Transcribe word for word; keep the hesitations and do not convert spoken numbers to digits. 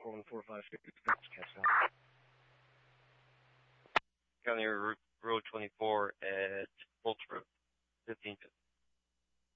four one four five six. Catch that. County Road twenty-four at